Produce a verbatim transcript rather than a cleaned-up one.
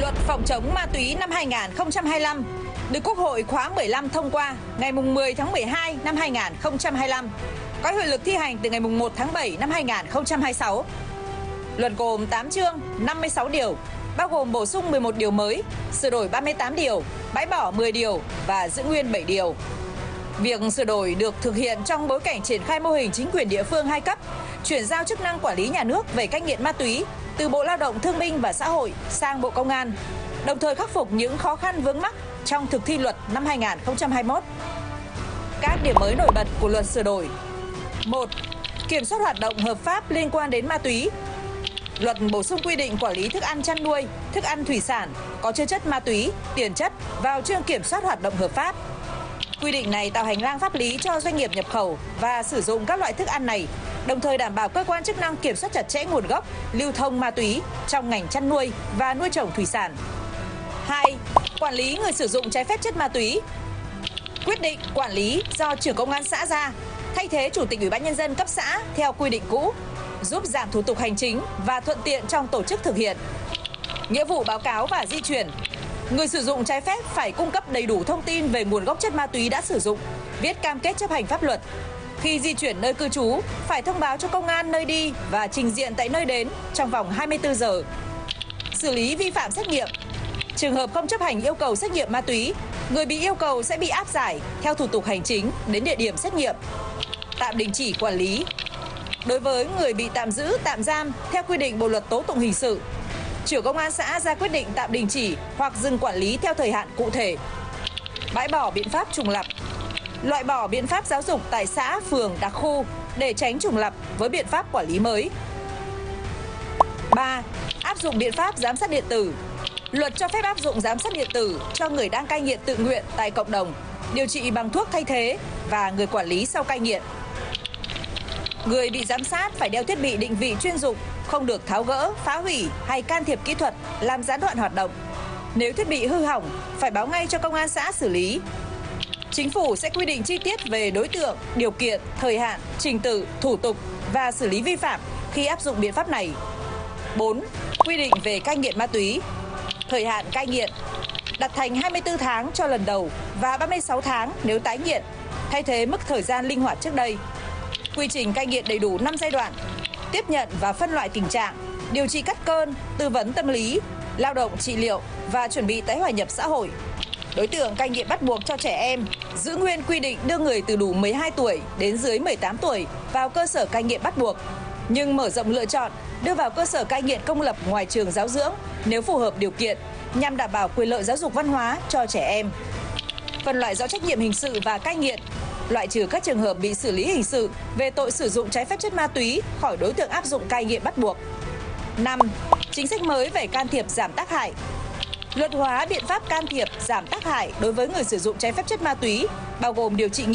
Luật phòng chống ma túy năm hai nghìn không trăm hai mươi lăm được Quốc hội khóa mười lăm thông qua ngày mười tháng mười hai năm hai nghìn không trăm hai mươi lăm, có hiệu lực thi hành từ ngày một tháng bảy năm hai nghìn không trăm hai mươi sáu. Luật gồm tám chương, năm mươi sáu điều, bao gồm bổ sung mười một điều mới, sửa đổi ba mươi tám điều, bãi bỏ mười điều và giữ nguyên bảy điều. Việc sửa đổi được thực hiện trong bối cảnh triển khai mô hình chính quyền địa phương hai cấp, chuyển giao chức năng quản lý nhà nước về cai nghiện ma túy từ Bộ Lao động Thương binh và Xã hội sang Bộ Công an, đồng thời khắc phục những khó khăn vướng mắc trong thực thi luật năm hai nghìn không trăm hai mươi mốt. Các điểm mới nổi bật của luật sửa đổi: một. Kiểm soát hoạt động hợp pháp liên quan đến ma túy. Luật bổ sung quy định quản lý thức ăn chăn nuôi, thức ăn thủy sản có chứa chất ma túy, tiền chất vào chương kiểm soát hoạt động hợp pháp. Quy định này tạo hành lang pháp lý cho doanh nghiệp nhập khẩu và sử dụng các loại thức ăn này, đồng thời đảm bảo cơ quan chức năng kiểm soát chặt chẽ nguồn gốc, lưu thông ma túy trong ngành chăn nuôi và nuôi trồng thủy sản. hai. Quản lý người sử dụng trái phép chất ma túy. Quyết định quản lý do trưởng công an xã ra, thay thế chủ tịch Ủy ban nhân dân cấp xã theo quy định cũ, giúp giảm thủ tục hành chính và thuận tiện trong tổ chức thực hiện. Nghĩa vụ báo cáo và di chuyển. Người sử dụng trái phép phải cung cấp đầy đủ thông tin về nguồn gốc chất ma túy đã sử dụng, viết cam kết chấp hành pháp luật. Khi di chuyển nơi cư trú, phải thông báo cho công an nơi đi và trình diện tại nơi đến trong vòng hai mươi tư giờ. Xử lý vi phạm xét nghiệm. Trường hợp không chấp hành yêu cầu xét nghiệm ma túy, người bị yêu cầu sẽ bị áp giải theo thủ tục hành chính đến địa điểm xét nghiệm. Tạm đình chỉ quản lý. Đối với người bị tạm giữ, tạm giam theo quy định Bộ luật tố tụng hình sự, trưởng công an xã ra quyết định tạm đình chỉ hoặc dừng quản lý theo thời hạn cụ thể. Bãi bỏ biện pháp trùng lặp. Loại bỏ biện pháp giáo dục tại xã, phường, đặc khu để tránh trùng lặp với biện pháp quản lý mới. ba. Áp dụng biện pháp giám sát điện tử. Luật cho phép áp dụng giám sát điện tử cho người đang cai nghiện tự nguyện tại cộng đồng, điều trị bằng thuốc thay thế và người quản lý sau cai nghiện. Người bị giám sát phải đeo thiết bị định vị chuyên dụng, không được tháo gỡ, phá hủy hay can thiệp kỹ thuật làm gián đoạn hoạt động. Nếu thiết bị hư hỏng, phải báo ngay cho công an xã xử lý. Chính phủ sẽ quy định chi tiết về đối tượng, điều kiện, thời hạn, trình tự, thủ tục và xử lý vi phạm khi áp dụng biện pháp này. bốn. Quy định về cai nghiện ma túy. Thời hạn cai nghiện đặt thành hai mươi tư tháng cho lần đầu và ba mươi sáu tháng nếu tái nghiện, thay thế mức thời gian linh hoạt trước đây. Quy trình cai nghiện đầy đủ năm giai đoạn: tiếp nhận và phân loại tình trạng, điều trị cắt cơn, tư vấn tâm lý, lao động trị liệu và chuẩn bị tái hòa nhập xã hội. Đối tượng cai nghiện bắt buộc cho trẻ em, giữ nguyên quy định đưa người từ đủ mười hai tuổi đến dưới mười tám tuổi vào cơ sở cai nghiện bắt buộc, nhưng mở rộng lựa chọn đưa vào cơ sở cai nghiện công lập ngoài trường giáo dưỡng nếu phù hợp điều kiện, nhằm đảm bảo quyền lợi giáo dục văn hóa cho trẻ em. Phân loại rõ trách nhiệm hình sự và cai nghiện, loại trừ các trường hợp bị xử lý hình sự về tội sử dụng trái phép chất ma túy khỏi đối tượng áp dụng cai nghiện bắt buộc. năm. Chính sách mới về can thiệp giảm tác hại. Luật hóa biện pháp can thiệp giảm tác hại đối với người sử dụng trái phép chất ma túy, bao gồm điều trị